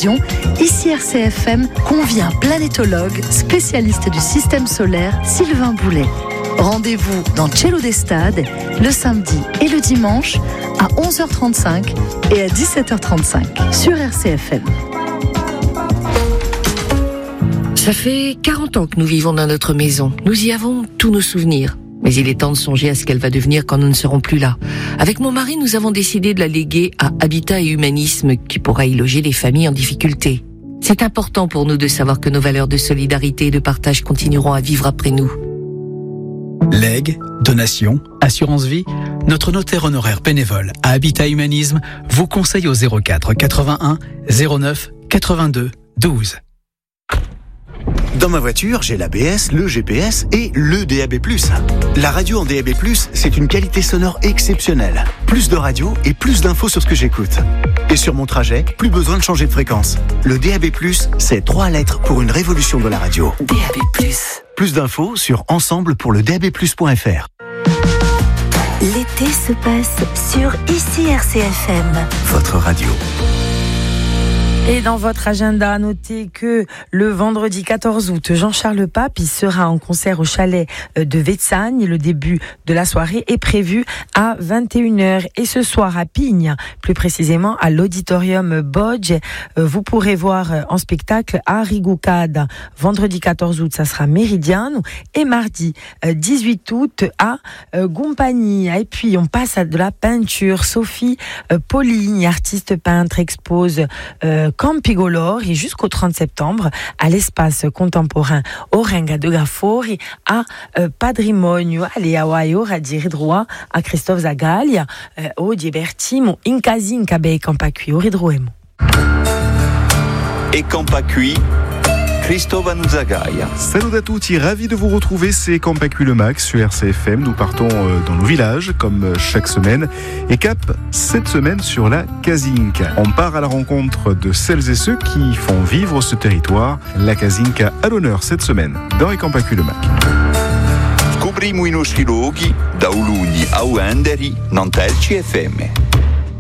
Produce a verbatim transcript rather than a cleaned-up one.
occasion, ici R C F M convie un planétologue, spécialiste du système solaire, Sylvain Boulet. Rendez-vous dans Cielo d'Estade le samedi et le dimanche à onze heures trente-cinq et à dix-sept heures trente-cinq sur R C F M. Ça fait quarante ans que nous vivons dans notre maison. Nous y avons tous nos souvenirs. Mais il est temps de songer à ce qu'elle va devenir quand nous ne serons plus là. Avec mon mari, nous avons décidé de la léguer à Habitat et Humanisme, qui pourra y loger les familles en difficulté. C'est important pour nous de savoir que nos valeurs de solidarité et de partage continueront à vivre après nous. Legs, donations, assurance vie, notre notaire honoraire bénévole à Habitat Humanisme vous conseille au zéro quatre quatre-vingt-un zéro neuf quatre-vingt-deux douze. Dans ma voiture, j'ai l'A B S, le G P S et le D A B plus. La radio en D A B plus, c'est une qualité sonore exceptionnelle. Plus de radio et plus d'infos sur ce que j'écoute. Et sur mon trajet, plus besoin de changer de fréquence. Le D A B plus, c'est trois lettres pour une révolution de la radio. D A B plus. Plus d'infos sur ensemble pour le d a b plus point f r. L'été se passe sur ici R C F M. Votre radio. Et dans votre agenda, notez que le vendredi quatorze août, Jean-Charles Pape il sera en concert au chalet de Vetsagne. Le début de la soirée est prévu à vingt et une heures. Et ce soir à Pigne, plus précisément à l'auditorium Bodge, vous pourrez voir en spectacle Harry Goukad. Vendredi quatorze août, ça sera Méridiano. Et mardi dix-huit août à Gompagny. Et puis on passe à de la peinture. Sophie Pauline, artiste peintre, expose euh, Campigolor et jusqu'au trente septembre à l'espace contemporain Orenga de Gafori à euh, Patrimonio alle Hawaii a dire droit à Christophe Zagaglia euh, au Diebertimo in casin cabe campacui au ridroemo. Et Campacui, Christophe Zagaglia. Salut à tutti, ravi de vous retrouver, c'est Campacui le Max sur R C F M. Nous partons dans nos villages comme chaque semaine et cap cette semaine sur la Kazinka. On part à la rencontre de celles et ceux qui font vivre ce territoire. La Kazinka à l'honneur cette semaine dans les Campacui le Mac. Scopriamo i nostri luoghi da Uluni a Uenderi, Nantelci F M.